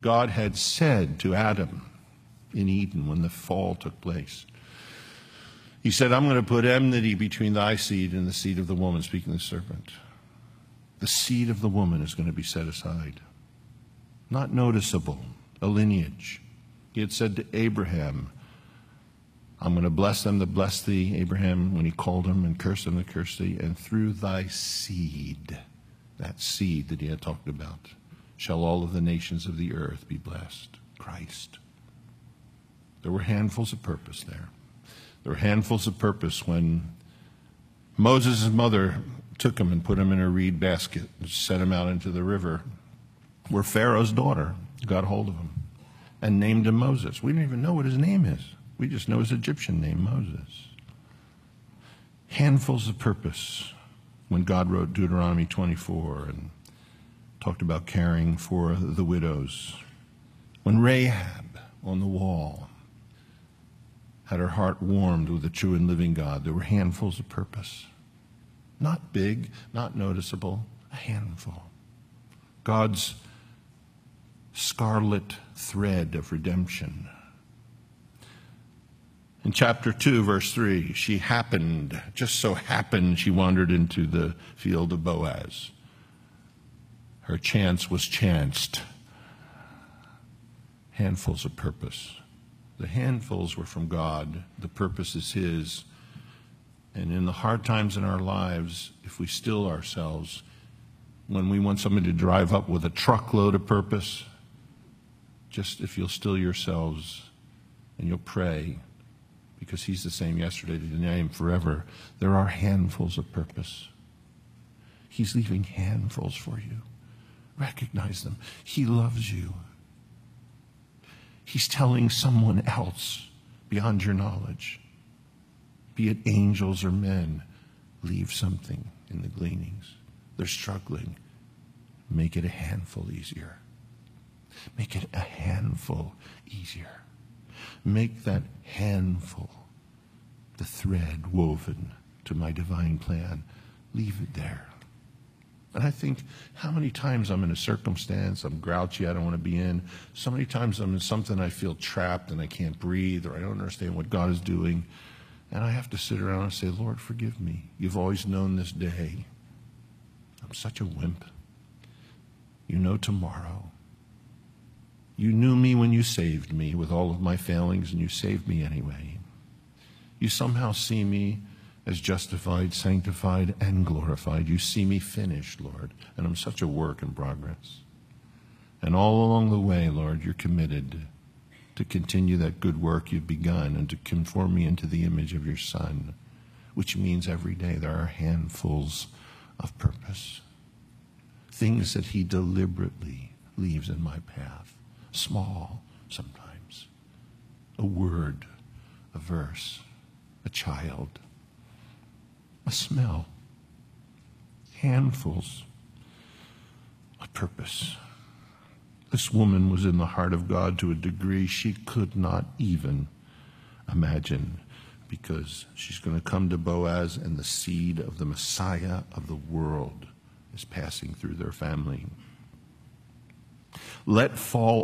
God had said to Adam in Eden when the fall took place. He said, I'm going to put enmity between thy seed and the seed of the woman, speaking of the serpent. The seed of the woman is going to be set aside. Not noticeable, a lineage. He had said to Abraham, I'm going to bless them that bless thee, Abraham, when he called him, and curse them that curse thee, and through thy seed, that seed that he had talked about, shall all of the nations of the earth be blessed. Christ. There were handfuls of purpose there. There were handfuls of purpose when Moses' mother took him and put him in a reed basket and set him out into the river, where Pharaoh's daughter got hold of him and named him Moses. We don't even know what his name is. We just know his Egyptian name, Moses. Handfuls of purpose when God wrote Deuteronomy 24 and talked about caring for the widows. When Rahab on the wall had her heart warmed with the true and living God, there were handfuls of purpose. Not big, not noticeable, a handful. God's scarlet thread of redemption. In chapter 2, verse 3, just so happened, she wandered into the field of Boaz. Her chance was chanced. Handfuls of purpose. The handfuls were from God. The purpose is His. And in the hard times in our lives, if we still ourselves, when we want somebody to drive up with a truckload of purpose, just if you'll still yourselves and you'll pray, because He's the same yesterday, today, and forever, there are handfuls of purpose. He's leaving handfuls for you. Recognize them. He loves you. He's telling someone else beyond your knowledge, be it angels or men, leave something in the gleanings. They're struggling. Make it a handful easier. Make it a handful easier. Make that handful the thread woven to my divine plan. Leave it there. And I think how many times I'm in a circumstance I'm grouchy, I don't want to be in. So many times I'm in something I feel trapped and I can't breathe, or I don't understand what God is doing. And I have to sit around and say, Lord, forgive me. You've always known this day. I'm such a wimp. You know tomorrow. You knew me when you saved me with all of my failings, and you saved me anyway. You somehow see me as justified, sanctified, and glorified. You see me finished, Lord, and I'm such a work in progress. And all along the way, Lord, you're committed to continue that good work you've begun and to conform me into the image of your Son, which means every day there are handfuls of purpose, things that He deliberately leaves in my path, small sometimes, a word, a verse, a child, a smell, handfuls of purpose. This woman was in the heart of God to a degree she could not even imagine, because she's going to come to Boaz, and the seed of the Messiah of the world is passing through their family. Let fall